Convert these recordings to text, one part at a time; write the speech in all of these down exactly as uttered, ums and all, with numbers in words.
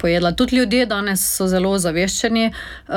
pojedla. Tudi ljudje danes so zelo zaveščeni,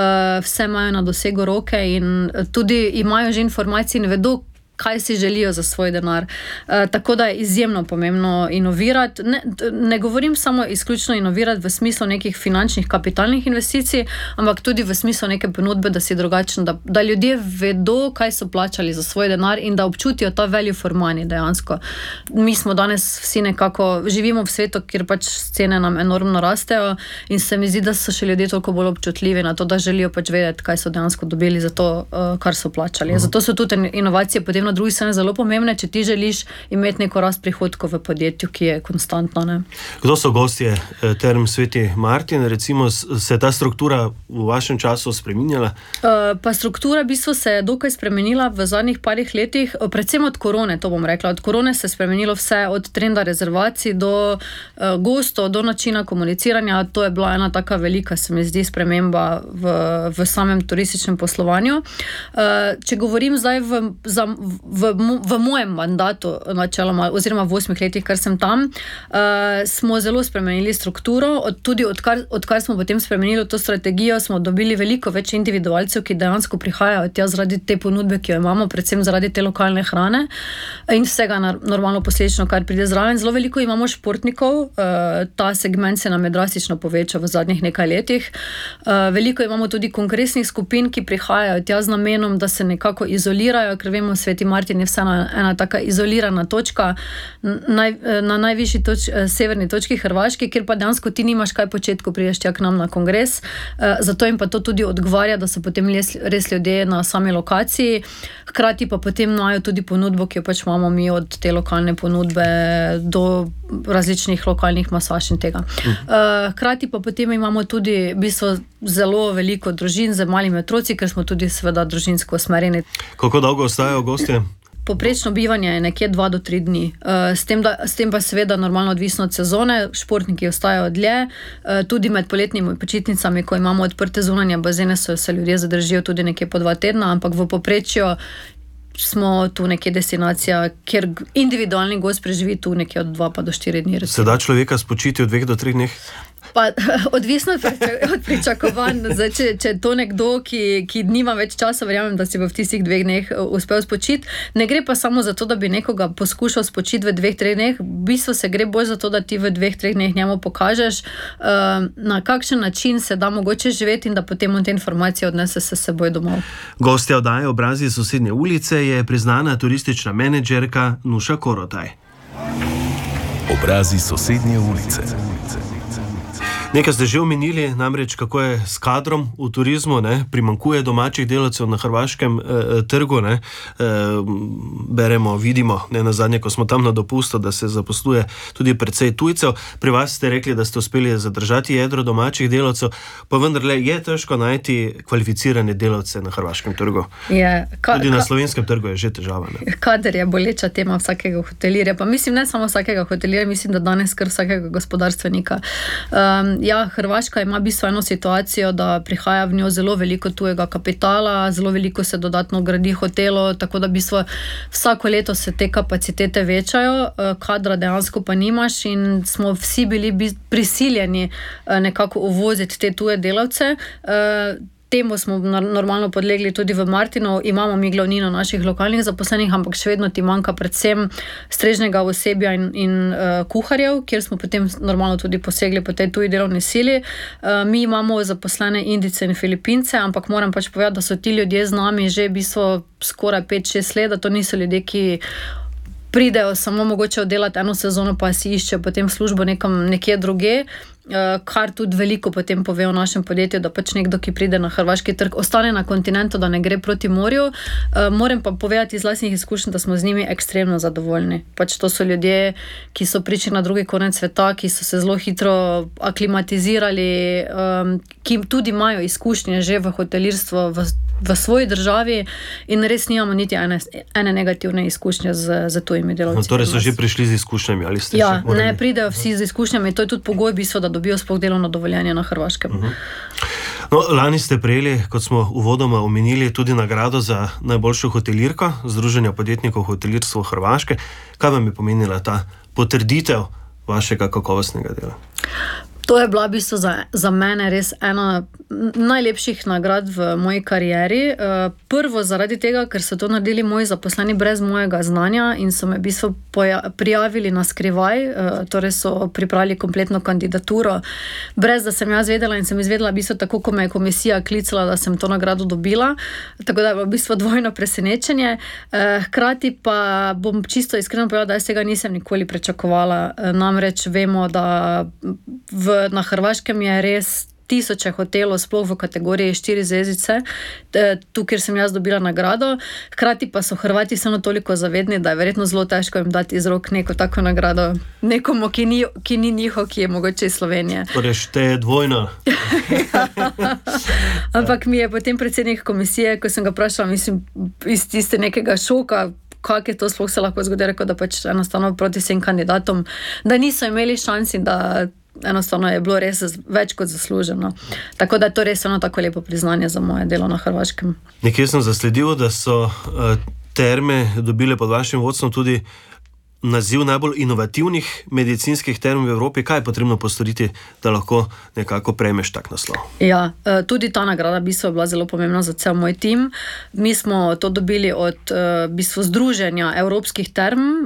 vse imajo na dosegu roke in tudi imajo že informacije in vedo, kaj si želijo za svoj denar. E, tako da je izjemno pomembno inovirati. Ne, ne govorim samo izključno inovirati v smislu nekih finančnih, kapitalnih investicij, ampak tudi v smislu neke ponudbe, da si drugačen, da, da ljudje vedo, kaj so plačali za svoj denar in da občutijo ta value for money dejansko. Mi smo danes vsi nekako, živimo v svetu, kjer pač cene nam enormno rastejo in se mi zdi, da so še ljudje toliko bolj občutljivi na to, da želijo pač vedeti, kaj so dejansko dobili za to, kar so plačali. Uh-huh. Zato so tudi inovacije potem na drugi strani zelo pomembne, če ti želiš imeti neko rast prihodkov v podjetju, ki je konstantna. Ne? Kdo so gostje Term Sveti Martin? Recimo, se je ta struktura v vašem času spreminjala? Uh, pa struktura v bistvu se je dokaj spremenila v zadnjih parih letih, predvsem od korone, to bom rekla. Od korone se je spremenilo vse, od trenda rezervacij do uh, gostov, do načina komuniciranja. To je bila ena taka velika, se mi zdi, sprememba v, v samem turističnem poslovanju. Uh, če govorim zdaj v, za, v v mojem mandatu, načeloma, oziroma v osmih letih, kar sem tam, uh, smo zelo spremenili strukturo. Od, tudi odkar, odkar smo potem spremenili to strategijo, smo dobili veliko več individualcev, ki dejansko prihajajo tja zaradi te ponudbe, ki jo imamo, predvsem zaradi te lokalne hrane in vsega normalno posledično, kar pride zraven. Zelo veliko imamo športnikov, uh, ta segment se nam je drastično povečal v zadnjih nekaj letih. Uh, veliko imamo tudi kongresnih skupin, ki prihajajo tja z namenom, da se nekako izolirajo, ker vemo, Sveti Martin je vseeno ena taka izolirana točka naj, na najvišji toč, severni točki Hrvaške, kjer pa dejansko ti nimaš kaj početi, ko prideš tja k nam na kongres. Zato jim pa to tudi odgovarja, da so potem res, res ljudje na sami lokaciji. Hkrati pa potem imajo tudi ponudbo, ki jo pač imamo mi od te lokalne ponudbe do različnih lokalnih masaž in tega. Hkrati pa potem imamo tudi v bistvu zelo veliko družin z malimi otroci, ker smo tudi seveda družinsko usmerjeni. Kako dolgo ostajajo gostje? Poprečno bivanje je nekje dva do tri dni. S tem, da, s tem pa seveda normalno odvisno od sezone, športniki ostajajo dlje, tudi med poletnimi počitnicami, ko imamo odprte zunanje bazene, so se ljudje zadržijo tudi nekje po dva tedna, ampak v povprečju smo tu nekje destinacija, kjer individualni gost preživi tu nekje od dva pa do štiri dni. Se da človeka spočiti od dveh do treh dneh? Pa, odvisno od pričakovanj. Zdaj, če, če to nekdo, ki, ki nima več časa, verjamem, da si bo v tistih dveh dneh uspel spočiti. Ne gre pa samo za to, da bi nekoga poskušal spočiti v dveh, treh dneh. V bistvu se gre bolj za to, da ti v dveh, treh dneh njemu pokažeš, uh, na kakšen način se da mogoče živeti in da potem on te informacije odnese se seboj domov. Gostja oddaje Obrazi sosednje ulice je priznana turistična menedžerka Nuša Korotaj. Obrazi sosednje ulice. Nekaj ste že omenili, namreč kako je s kadrom v turizmu, ne? Primanjkuje domačih delavcev na hrvaškem eh, trgu. Ne? Eh, beremo, vidimo, ne nazadnje, ko smo tam na dopustu, da se zaposluje tudi precej tujcev. Pri vas ste rekli, da ste uspeli zadržati jedro domačih delavcev, pa vendarle je težko najti kvalificirane delavce na hrvaškem trgu. Je, ka, tudi na ka, slovenskem trgu je že težava. Ne? Kader je boleča tema vsakega hotelirja, pa mislim ne samo vsakega hotelirja, mislim, da danes kar vsakega gospodarstvenika. Um, Ja, Hrvaška ima v bistvu eno situacijo, da prihaja v njo zelo veliko tujega kapitala, zelo veliko se dodatno gradi hotelov, tako da v bistvu vsako leto se te kapacitete večajo, kadra dejansko pa nimaš in smo vsi bili prisiljeni nekako uvoziti te tuje delavce. Temu smo normalno podlegli tudi v Martinu, imamo mi glavnino naših lokalnih zaposlenih, ampak še vedno ti manjka predvsem strežnega osebja in, in uh, kuharjev, kjer smo potem normalno tudi posegli po tej tuji delovni sili. Uh, mi imamo zaposlene Indice in Filipince, ampak moram pač povedati, da so ti ljudje z nami že v bistvu skoraj pet šest let, da to niso ljudje, ki pridejo samo mogoče oddelati eno sezono, pa si iščejo potem službo nekam nekje druge, kar tudi veliko potem pove o našem podjetju, da pač nekdo, ki pride na hrvaški trg, ostane na kontinentu, da ne gre proti morju. Moram pa povedati iz lastnih izkušenj, da smo z njimi ekstremno zadovoljni. Pač to so ljudje, ki so prišli na drugi konec sveta, ki so se zelo hitro aklimatizirali, ki tudi imajo izkušnje že v hotelirstvu v, v svoji državi in res nimamo niti ene, ene negativne izkušnje z, z tujimi delavci. No, torej so že prišli z izkušnjami, ali ste ja, že morali? Ne, pridejo vsi z izkušnjami, to je tudi pogoj v bistvu, da dobijo sploh delovno dovoljenje na Hrvaškem. Uh-huh. No, lani ste prejeli, kot smo uvodoma omenili, tudi nagrado za najboljšo hotelirko Združenja podjetnikov hotelirstva Hrvaške. Kaj vam je pomenila ta potrditev vašega kakovostnega dela? To je bila v bistvu za, za mene res ena najlepših nagrad v moji karieri. Prvo zaradi tega, ker so to naredili moji zaposleni brez mojega znanja in so me v bistvu poja- prijavili na skrivaj, torej so pripravili kompletno kandidaturo, brez da sem jaz vedela in sem izvedela v bistvu tako, ko me je komisija klicala, da sem to nagrado dobila. Tako da je v bistvu dvojno presenečenje. Hkrati pa bom čisto iskreno povedala, da jaz tega nisem nikoli pričakovala. Namreč vemo, da v na Hrvaškem je res tisoče hotelov, sploh v kategoriji štiri zvezdice, tu, kjer sem jaz dobila nagrado. Hkrati pa so Hrvati vseeno toliko zavedni, da je verjetno zelo težko jim dati iz rok neko tako nagrado nekomu, ki ni, ki ni njihov, ki je mogoče iz Slovenije. Torej šteje dvojno. Ampak mi je potem predsednik komisije, ko sem ga vprašala, mislim, iz tiste nekega šoka, kako je to sploh se lahko zgodi, rekel, da pač enostavno proti vsem kandidatom, da niso imeli šans in da enostavno je bilo res več kot zasluženo. Tako da je to res eno tako lepo priznanje za moje delo na Hrvaškem. Nekje sem zasledil, da so uh, terme dobile pod vašim vodstvom tudi naziv najbolj inovativnih medicinskih term v Evropi. Kaj je potrebno postoriti, da lahko nekako prejmeš tak naslov? Ja, tudi ta nagrada v bistvu je bila zelo pomembna za cel moj tim. Mi smo to dobili od v bistvu Združenja evropskih term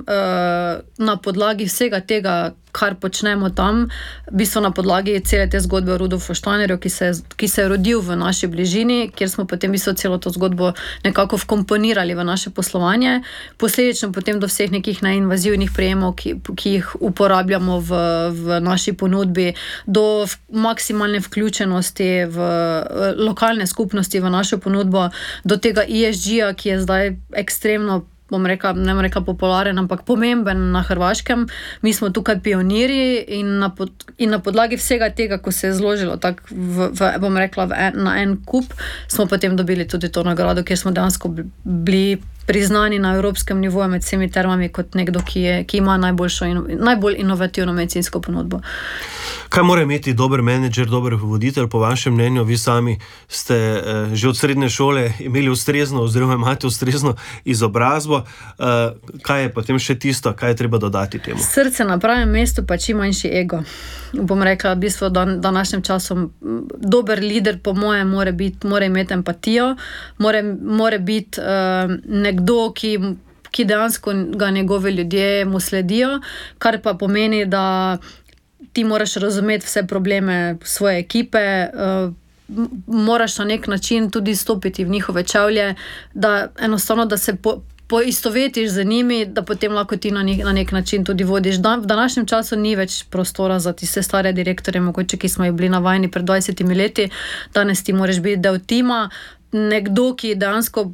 na podlagi vsega tega, kar počnemo tam, v bistvu na podlagi cele te zgodbe o Rudolfu Steinerju, ki se, ki se je rodil v naši bližini, kjer smo potem v bistvu celo to zgodbo nekako vkomponirali v naše poslovanje, posledično potem do vseh nekih neinvazivnih prijemov, ki, ki jih uporabljamo v, v naši ponudbi, do maksimalne vključenosti v lokalne skupnosti v našo ponudbo, do tega E S G-ja, ki je zdaj ekstremno bom rekla, ne bom rekla popularen, ampak pomemben na Hrvaškem. Mi smo tukaj pionirji in na, pod, in na podlagi vsega tega, ko se je zložilo tak v, v, bom rekla, v en, na en kup, smo potem dobili tudi to nagrado, kjer smo dejansko bili priznani na evropskem nivoju med vsemi termami kot nekdo, ki, je, ki ima najboljšo in, najbolj inovativno medicinsko ponudbo. Kaj mora imeti dober menedžer, dober voditelj, po vašem mnenju? Vi sami ste eh, že od srednje šole imeli ustrezno, oziroma imate ustrezno izobrazbo. Eh, kaj je potem še tisto, kaj je treba dodati temu? Srce na pravem mestu, pa čim manjši ego. Bom rekla, v bistvu dan, današnjem času dober lider, po mojem, mora, biti, mora imeti empatijo, mora, mora biti uh, nekdo, ki, ki dejansko ga njegovi ljudje mu sledijo, kar pa pomeni, da ti moraš razumeti vse probleme svoje ekipe, uh, moraš na nek način tudi stopiti v njihove čevlje, da enostavno, da se po, poistovetiš z njimi, da potem lahko ti na, na nek način tudi vodiš. Dan, v današnjem času ni več prostora za tiste stare direktorje, mogoče, ki smo jih bili navajeni pred dvajsetimi leti. Danes ti moraš biti del tima, nekdo, ki dejansko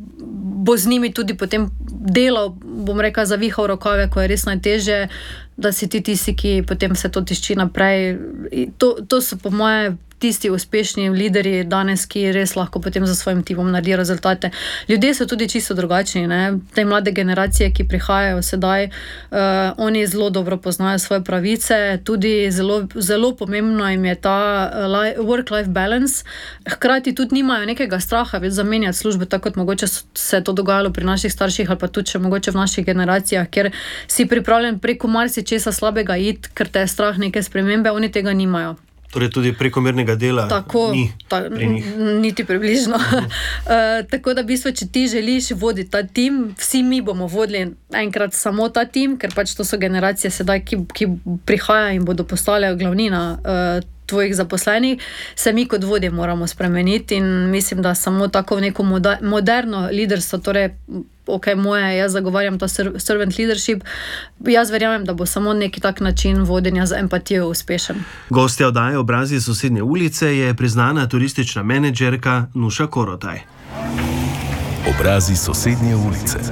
bo z njimi tudi potem delal, bom rekla, zavihal rokave, ko je res najtežje, da si ti tisti, ki potem se to tišči naprej. To, to so po moje tisti uspešni lideri danes, ki res lahko potem za svojim timom naredijo rezultate. Ljudje so tudi čisto drugačni, ne? Te mlade generacije, ki prihajajo sedaj, uh, oni zelo dobro poznajo svoje pravice, tudi zelo, zelo pomembno jim je ta work-life balance. Hkrati tudi nimajo nekega straha več zamenjati službe, tako kot mogoče se je to dogajalo pri naših starših ali pa tudi še mogoče v naših generacijah, ker si pripravljen preko marsičesa slabega iti, ker te je strah neke spremembe, oni tega nimajo. Torej tudi prekomernega dela tako, ni ta, pri njih. Niti približno. Uh-huh. uh, tako da v bistvu, če ti želiš voditi ta tim, vsi mi bomo vodili enkrat samo ta tim, ker pač to so generacije sedaj, ki, ki prihajajo in bodo postale glavnina uh, tvojih zaposlenih, se mi kot vodje moramo spremeniti in mislim, da samo tako neko moder, moderno liderstvo, torej ok, moje, jaz zagovarjam ta servant leadership, jaz verjamem, da bo samo neki tak način vodenja z empatijo uspešen. Gostja oddaje Obrazi sosednje ulice je priznana turistična menedžerka Nuša Korotaj. Obrazi sosednje ulice.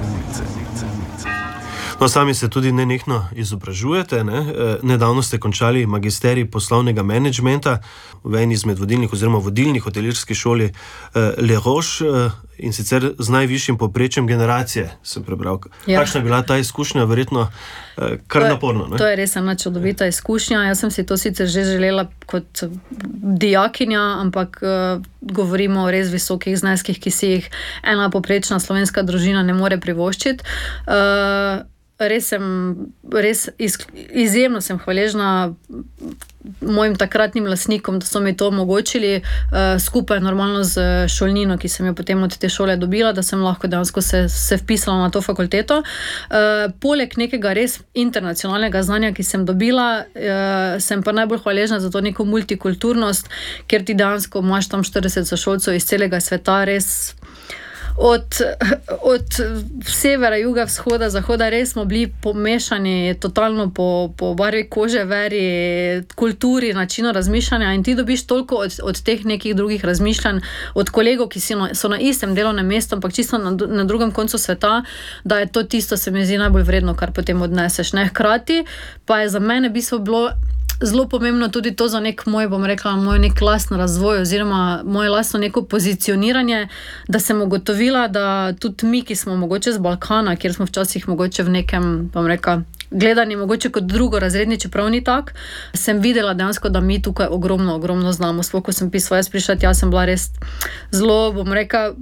No, sami se tudi nenehno izobražujete. Ne? Nedavno ste končali magisterij poslovnega menedžmenta v eni izmed vodilnih oziroma vodilnih hotelirskih šoli Le Roche in sicer z najvišjim povprečjem generacije, sem prebral. Ja. Kakšna je bila ta izkušnja? Verjetno kar naporno. Ne? To je res ena čudovita izkušnja. Jaz sem si to sicer že želela kot dijakinja, ampak uh, govorimo o res visokih zneskih, ki si jih ena povprečna slovenska družina ne more privoščiti. Uh, res sem, res iz, izjemno sem hvaležna mojim takratnim lastnikom, da so mi to omogočili, uh, skupaj normalno z šolnino, ki sem jo potem od te šole dobila, da sem lahko dejansko se, se vpisala na to fakulteto. Uh, poleg nekega res internacionalnega znanja, ki sem dobila, uh, sem pa najbolj hvaležna za to neko multikulturnost, ker ti dejansko imaš tam štirideset sošolcev iz celega sveta, res Od, od severa, juga, vzhoda, zahoda, res smo bili pomešani totalno po, po barvi kože, veri, kulturi, načinu razmišljanja in ti dobiš toliko od, od teh nekih drugih razmišljanj, od kolegov, ki so na, so na istem delovnem mestu, ampak čisto na, na drugem koncu sveta, da je to tisto, se mi zdi najbolj vredno, kar potem odneseš. Ne? Hkrati pa je za mene v bistvu bilo zelo pomembno tudi to za nek moj, bom rekla, moj nek lastno razvoj oziroma moje lastno neko pozicioniranje, da sem ugotovila, da tudi mi, ki smo mogoče z Balkana, kjer smo včasih mogoče v nekem, bom rekla, gledani mogoče kot drugorazredni, čeprav ni tak, sem videla dejansko, da mi tukaj ogromno, ogromno znamo. Sploh, ko sem pisala jaz prišla, jaz sem bila res zelo, bom rekla,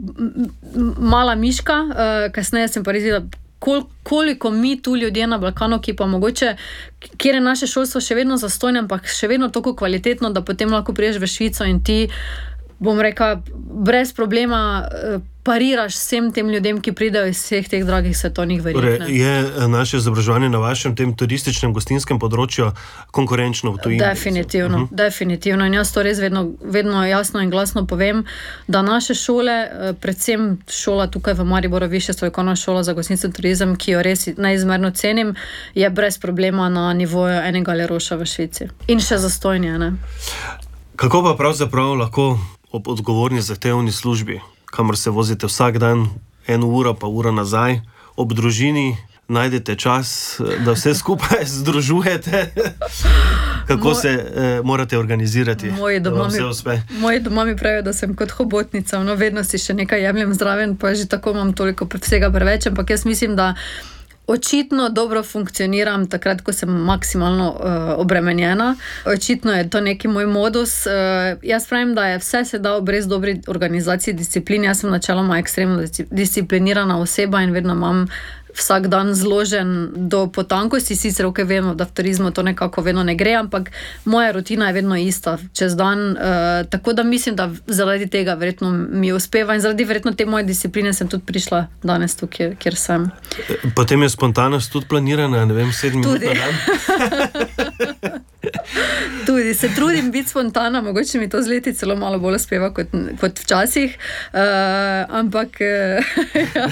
mala miška, kasneje sem pa res videla, Kol, koliko mi tu ljudje na Balkanu, ki pa mogoče, kjer je naše šolstvo še vedno zastojno, ampak še vedno toliko kvalitetno, da potem lahko priješ v Švico in ti, bom rekla, brez problema pariraš vsem tem ljudem, ki pridejo iz vseh teh dragih svetovnih verjetno. Je naše izobraževanje na vašem tem turističnem, gostinskem področju konkurenčno v tujini? Definitivno, uh-huh. definitivno. In jaz to res vedno, vedno jasno in glasno povem, da naše šole, predvsem šola tukaj v Mariboru, Višja strokovna šola za gostinstvo in turizem, ki jo res neizmerno cenim, je brez problema na nivoju enega Leroša v Švici. In še zastojnje, ne? Kako pa pravzaprav lahko ob odgovorni zahtevni službi, kamor se vozite vsak dan, eno uro pa uro nazaj, ob družini najdete čas, da vse skupaj združujete? Kako Moj, se eh, morate organizirati, da vam vse uspe? Moji doma mi pravijo, da sem kot hobotnica, no vedno si še nekaj jemljem zraven, pa že tako imam toliko vsega preveč, ampak jaz mislim, da očitno dobro funkcioniram takrat, ko sem maksimalno uh, obremenjena. Očitno je to neki moj modus. Uh, jaz pravim, da je vse se da ob res dobri organizaciji, disciplini. Jaz sem načeloma ekstremno disciplinirana oseba in vedno imam vsak dan zložen do potankosti, sicer ok, vemo, da v turizmu to nekako vedno ne gre, ampak moja rutina je vedno ista čez dan, uh, tako da mislim, da zaradi tega verjetno mi uspeva in zaradi verjetno te moje discipline sem tudi prišla danes tu, kjer, kjer sem. Potem je spontanost tudi planirana, ne vem, sedem minut na dan? Tudi, se trudim biti spontana, mogoče mi to z leti celo malo bolj uspeva kot, kot včasih, uh, ampak ja.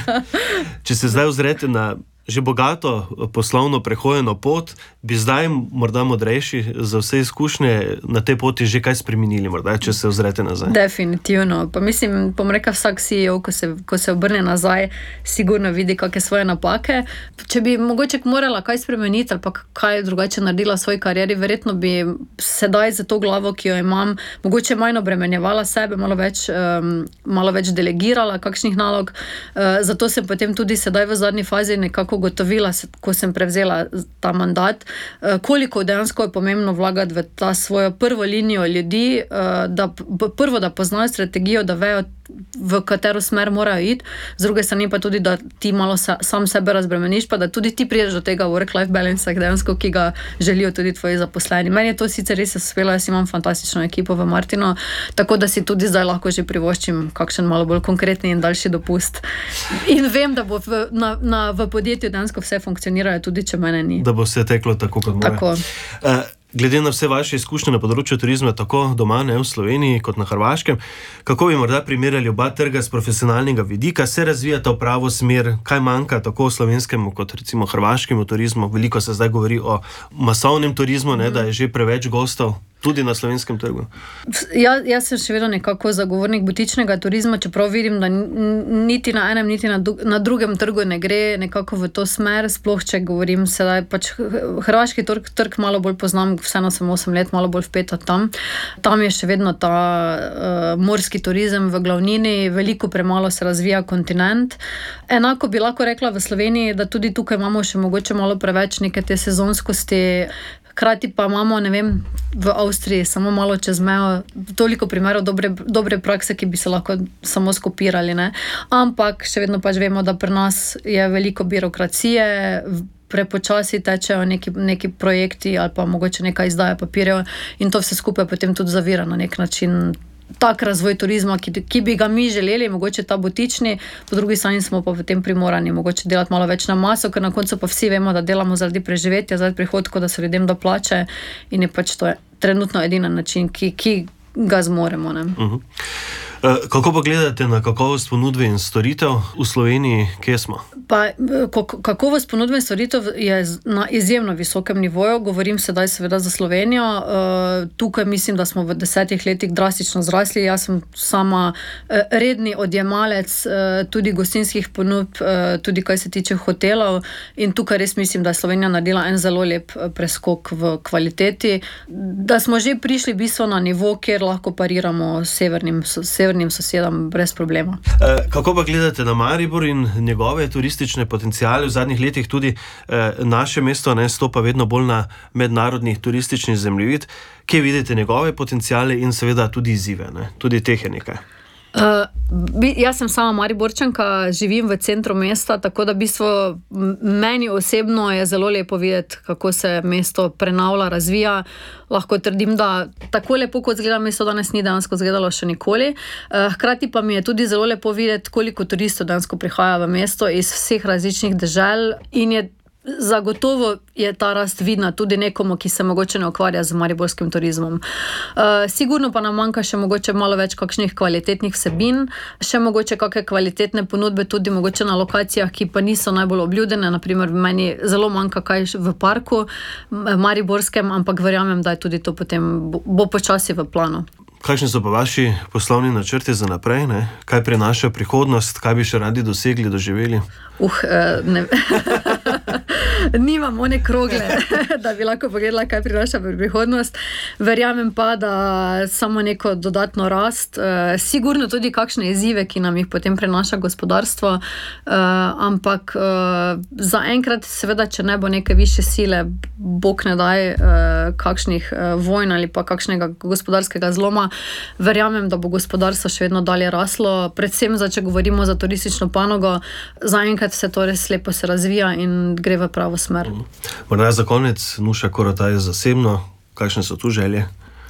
Če se zdaj ozrete na že bogato poslovno prehojeno pot, bi zdaj morda modrejši za vse izkušnje na tej poti že kaj spremenili, morda, če se ozrete nazaj? Definitivno. Pa mislim, bom rekel, vsak C E O, ko se, ko se obrne nazaj, sigurno vidi kakšne svoje napake. Če bi mogoče morala kaj spremeniti ali pa kaj drugače naredila v svoji karieri, verjetno bi sedaj za to glavo, ki jo imam, mogoče manj obremenjevala sebe, malo več, um, malo več delegirala kakšnih nalog. Uh, zato sem potem tudi sedaj v zadnji fazi nekako ugotovila, ko sem prevzela ta mandat, koliko dejansko je pomembno vlagati v ta svojo prvo linijo ljudi, da prvo, da poznajo strategijo, da vejo, v katero smer morajo iti, z druge strani pa tudi, da ti malo sa, sam sebe razbremeniš, pa da tudi ti priješ do tega work-life balance, dejansko, ki ga želijo tudi tvoji zaposleni. Meni je to sicer res uspelo, jaz imam fantastično ekipo v Martinu, tako da si tudi zdaj lahko že privoščim kakšen malo bolj konkretni in daljši dopust. In vem, da bo v, na, na, v podjetju dejansko vse funkcionirajo, tudi če mene ni. Da bo vse teklo tako, kot mora. Tako. Uh, Glede na vse vaše izkušnje na področju turizma, tako doma, ne, v Sloveniji kot na Hrvaškem, kako bi morda primerjali oba trga z profesionalnega vidika, se razvijata v pravo smer, kaj manjka tako v slovenskem kot recimo hrvaškem turizmu? Veliko se zdaj govori o masovnem turizmu, ne, da je že preveč gostov, tudi na slovenskem trgu. Ja, jaz sem še vedno nekako zagovornik butičnega turizma, čeprav vidim, da niti na enem, niti na, na drugem trgu ne gre nekako v to smer, sploh če govorim sedaj, pač hrvaški trg, trg malo bolj poznam, vseeno sem osem let malo bolj vpeta tam. Tam je še vedno ta uh, morski turizem v glavnini, veliko premalo se razvija kontinent. Enako bi lahko rekla v Sloveniji, da tudi tukaj imamo še mogoče malo preveč neke te sezonskosti, hkrati pa imamo, ne vem, v Avstriji samo malo čez mejo, toliko primerov dobre, dobre prakse, ki bi se lahko samo skopirali, ne. Ampak še vedno pač vemo, da pri nas je veliko birokracije, prepočasi tečejo neki, neki projekti ali pa mogoče neka izdaja papirjev in to vse skupaj potem tudi zavira na nek način tak razvoj turizma, ki, ki bi ga mi želeli, mogoče ta butični, po drugi strani smo pa potem primorani mogoče delati malo več na maso, ker na koncu pa vsi vemo, da delamo zaradi preživetja, zaradi prihodkov, da se ljudem da plače in je pač to trenutno edina način, ki, ki ga zmoremo. Ne? Uh-huh. Kako pa gledate na kakovost ponudbe in storitev v Sloveniji, kje smo? Pa, kakovost ponudbe in storitev je na izjemno visokem nivoju, govorim sedaj seveda za Slovenijo. Tukaj mislim, da smo v desetih letih drastično zrasli. Jaz sem sama redni odjemalec tudi gostinskih ponudb, tudi kaj se tiče hotelov in tukaj res mislim, da je Slovenija naredila en zelo lep preskok v kvaliteti, da smo že prišli v bistvu na nivo, kjer lahko pariramo severnim, severnim sosedam brez problema. Kako pa gledate na Maribor in njegove turistične potencijale? V zadnjih letih tudi naše mesto ne stopa vedno bolj na mednarodni turistični zemljevid. Kje vidite njegove potencijale in seveda tudi izzive? Ne? Tudi teh je nekaj. Uh, jaz sem sama Mariborčanka, živim v centru mesta, tako da v bistvu meni osebno je zelo lepo videti, kako se mesto prenavlja, razvija. Lahko trdim, da tako lepo, kot izgleda mesto danes, ni dejansko izgledalo še nikoli. Uh, hkrati pa mi je tudi zelo lepo videti, koliko turistov dejansko prihaja v mesto iz vseh različnih dežel in je zagotovo je ta rast vidna tudi nekomu, ki se mogoče ne ukvarja z mariborskim turizmom. Uh, sigurno pa nam manjka še mogoče malo več kakšnih kvalitetnih vsebin, še mogoče kakšne kvalitetne ponudbe tudi mogoče na lokacijah, ki pa niso najbolj obljudene. Naprimer, meni zelo manjka kaj v parku mariborskem, ampak verjamem, da je tudi to potem bo, bo počasi v planu. Kakšni so pa vaši poslovni načrti za naprej? Ne? Kaj prinaša prihodnost? Kaj bi še radi dosegli, doživeli? Uh, ne Nimam one krogle, da bi lahko pogledala, kaj prinaša prihodnost. Verjamem pa, da samo neko dodatno rast, e, sigurno tudi kakšne izzive, ki nam jih potem prenaša gospodarstvo, e, ampak e, zaenkrat seveda, če ne bo neke višje sile, bog ne daj, e, kakšnih e, vojn ali pa kakšnega gospodarskega zloma, verjamem, da bo gospodarstvo še vedno dalje raslo. Predvsem, za, če govorimo za turistično panogo, zaenkrat se to res lepo se razvija in gre v pravo smer. Morda za konec, Nuša Korotaj, zasebno, kakšne so tu želje?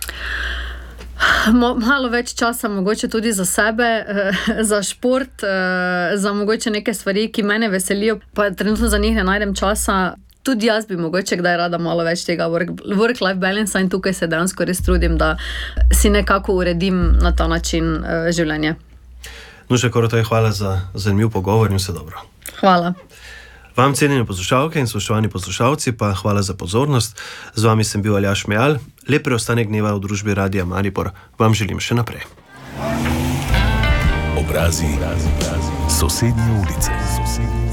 Malo več časa mogoče tudi za sebe, za šport, za mogoče neke stvari, ki mene veselijo, pa trenutno za njih ne najdem časa. Tudi jaz bi mogoče kdaj rada malo več tega work-life balance in tukaj se dejansko res trudim, da si nekako uredim na ta način življenje. Nuša Korotaj, hvala za zanimiv pogovor in vse dobro. Hvala. Vam, cenjeni poslušalke in spoštovani poslušalci, pa hvala za pozornost. Z vami sem bil Aljaž Mejal. Lep preostanek dneva v družbi Radia Maribor vam želim še naprej. Obrazi sosednje ulice.